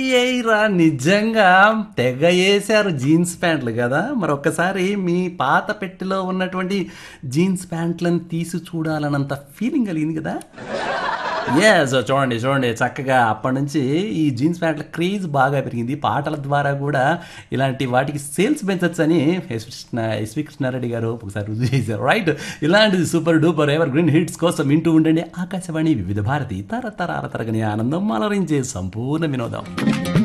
ఏయ్రా నిజంగా తెగ వేశారు జీన్స్ ప్యాంట్లు కదా. మరి ఒక్కసారి మీ పాత పెట్టెలో ఉన్నటువంటి జీన్స్ ప్యాంట్లను తీసి చూడాలన్నంత ఫీలింగ్ కలిగింది కదా. ఎస్, చూడండి చూడండి చక్కగా అప్పటి నుంచి ఈ జీన్స్ ప్యాంట్ల క్రేజ్ బాగా పెరిగింది. పాటల ద్వారా కూడా ఇలాంటి వాటికి సేల్స్ పెంచచ్చు అని ఎస్వి కృష్ణారెడ్డి గారు ఒకసారి రుజువు చేశారు. రైట్, ఇలాంటిది super duper ever green hits కోసం వింటూ ఉండండి ఆకాశవాణి వివిధ భారతి తరతరాల తరగని ఆనందం అలరించే సంపూర్ణ వినోదం.